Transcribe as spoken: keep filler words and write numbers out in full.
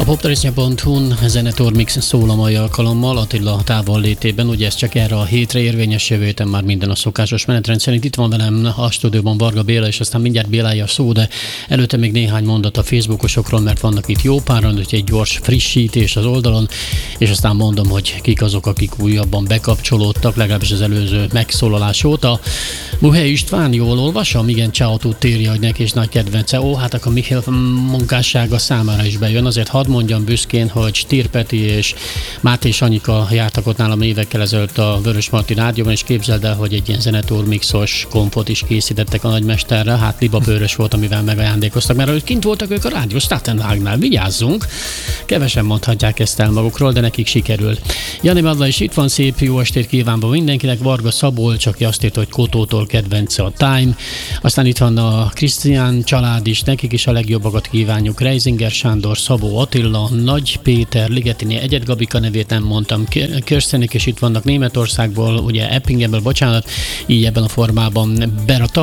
A poptarisnya pont hu-n Zenetormix szól a mai alkalommal, Attila távollétében, ugye ez csak erre a hétre érvényes, jövő héten már minden a szokásos menetrend szerint. Itt van velem a stúdióban Varga Béla, és aztán mindjárt Bélája szó, de előtte még néhány mondat a Facebookosokról, mert vannak itt jó páran, úgyhogy egy gyors frissítés az oldalon, és aztán mondom, hogy kik azok, akik újabban bekapcsolódtak, legalábbis az előző megszólalás óta. Buhely István, jól olvasom? Igen, ciao tutti, írja, hogy neki is nagy kedvence. Ó, hát akkor Mihály munkássága számára is bejön. Azért hadd mondjam büszkén, hogy Stier Peti és Máté és Anyika jártak ott nálam évekkel ezelőtt a Vörösmarty Rádióban, és képzeld el, hogy egy ilyen Zenetormixos kompot is készítettek a nagymesterre. Hát libabőrös volt, amivel megajándékoztak, mert hogy kint voltak ők a rádió Statenhagnál. Vigyázzunk! Kevesen mondhatják ezt el magukról, de nekik sikerül. Jani Madla is itt van, szép jó estét kívánva mindenkinek. Varga Szabolcs, aki azt írta, hogy Kotótól kedvence a Time. Aztán itt van a Krisztián család is, nekik is a legjobbakat kívánjuk. Reisinger Sándor, Szabó Attila, Nagy Péter, Ligetini Egyed Gabika nevét nem mondtam, Kirstenik is itt vannak Németországból, ugye Eppingenből, bocsánat, így ebben a formában Berat